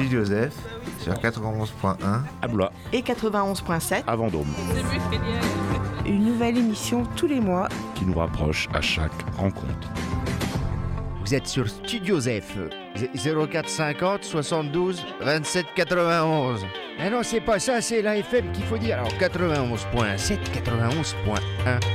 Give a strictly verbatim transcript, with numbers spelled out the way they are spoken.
Studio Zef sur quatre-vingt-onze point un à Blois et quatre-vingt-onze point sept à Vendôme. Une nouvelle émission tous les mois qui nous rapproche à chaque rencontre. Vous êtes sur Studio Zef, zéro quatre cinquante soixante-douze vingt-sept quatre-vingt-onze. Ah non, c'est pas ça, c'est la F M qu'il faut dire. Alors quatre-vingt-onze point sept, quatre-vingt-onze point un.